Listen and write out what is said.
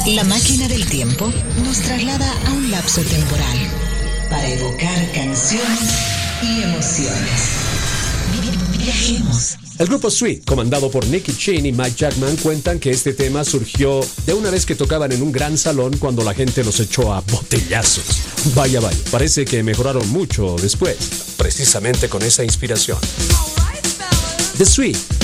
La máquina del tiempo nos traslada a un lapso temporal para evocar canciones y emociones. Viajemos. El grupo Sweet, comandado por Nicky Chinn y Mike Jackman, cuentan que este tema surgió de una vez que tocaban en un gran salón cuando la gente los echó a botellazos. Vaya, parece que mejoraron mucho después, precisamente con esa inspiración. The Sweet,